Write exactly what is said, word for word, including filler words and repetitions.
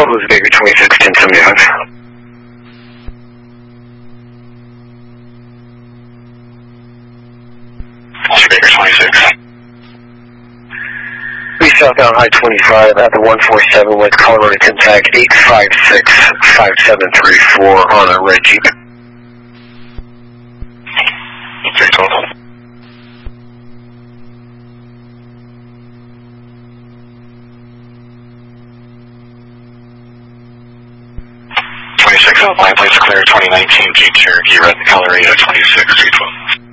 Who's Baker twenty-six, ten seventy-five? Baker twenty-six. We southbound High twenty-five at the one four seven with Colorado contact eight five six, five seven three four on a red Jeep. three total. twenty-six, line plates clear, twenty nineteen Jeep Cherokee, red Colorado twenty-six, three twelve.